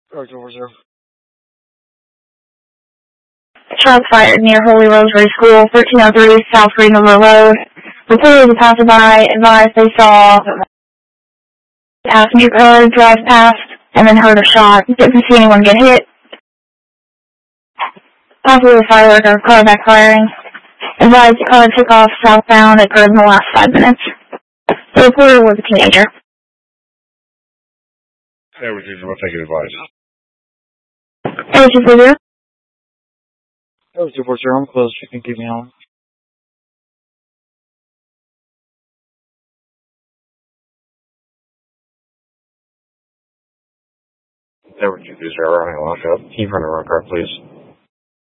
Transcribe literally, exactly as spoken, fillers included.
Correct over zero. Shots fired near Holy Rosary School, thirteen oh three South Greenville Road. Reported the passerby advised they saw a passenger car drive past and then heard a shot. Didn't see anyone get hit. Possibly a firework or car backfiring. Advised the car took off southbound occurred in the last five minutes. The reporter was a teenager. Yeah, we will take an advice. Hey, two four zero. That was two four zero. I'm close. You can keep me on. That was two four zero. Running lock up. Can you run a road car, please?